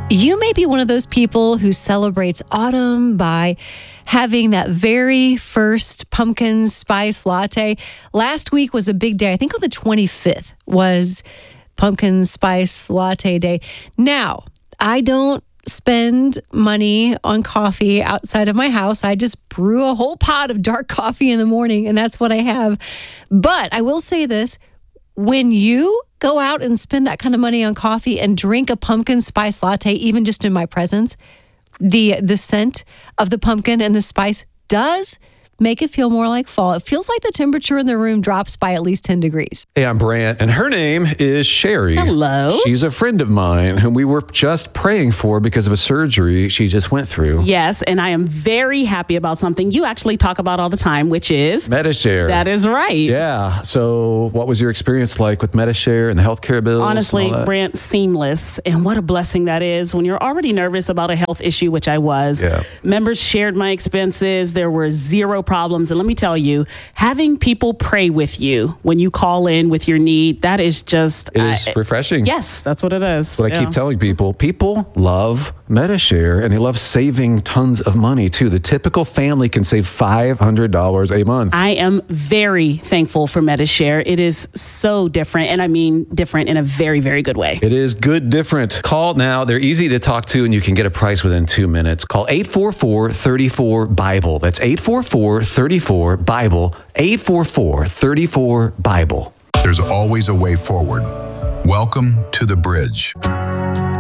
You may be one of those people who celebrates autumn by having that very first pumpkin spice latte. Last week was a big day. I think on the 25th was pumpkin spice latte day. Now, I don't spend money on coffee outside of my house. I just brew a whole pot of dark coffee in the morning, and that's what I have. But I will say this, when you go out and spend that kind of money on coffee and drink a pumpkin spice latte, even just in my presence, the scent of the pumpkin and the spice does make it feel more like fall. It feels like the temperature in the room drops by at least 10 degrees. Hey, I'm Brant, and her name is Sherry. Hello. She's a friend of mine whom we were just praying for because of a surgery she just went through. Yes, and I am very happy about something you actually talk about all the time, which is Medi-Share. That is right. Yeah. So what was your experience like with Medi-Share and the healthcare bills? Honestly, Brant, seamless. And what a blessing that is when you're already nervous about a health issue, which I was. Yeah. Members shared my expenses. There were zero problems. And let me tell you, having people pray with you when you call in with your need, that is just... It is refreshing. Yes, that's what it is. But I keep telling people, people love Medi-Share and they love saving tons of money too. The typical family can save $500 a month. I am very thankful for Medi-Share. It is so different, and I mean different in a very, very good way. It is good different. Call now. They're easy to talk to, and you can get a price within 2 minutes. Call 844-34-BIBLE. That's 844-34-BIBLE. 844-34-BIBLE. There's always a way forward. Welcome to The Bridge.